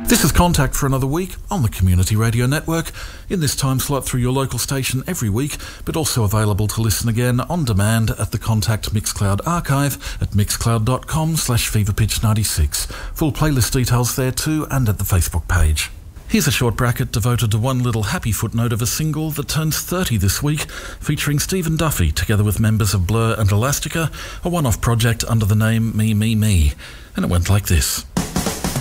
This is Contact for another week on the Community Radio Network, in this time slot through your local station every week, but also available to listen again on demand at the Contact Mixcloud archive at mixcloud.com/feverpitch96. Full playlist details there too, and at the Facebook page. Here's a short bracket devoted to one little happy footnote of a single that turns 30 this week, featuring Stephen Duffy together with members of Blur and Elastica, a one-off project under the name Me, Me, Me. And it went like this.